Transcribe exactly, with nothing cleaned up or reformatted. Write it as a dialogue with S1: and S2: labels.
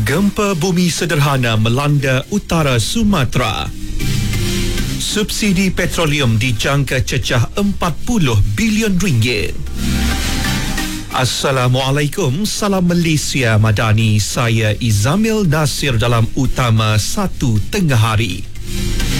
S1: Gempa bumi sederhana melanda utara Sumatera. Subsidi petroleum dijangka cecah empat puluh bilion ringgit. Assalamualaikum, salam Malaysia Madani. Saya Izamil Nasir dalam Utama satu Tengah Hari.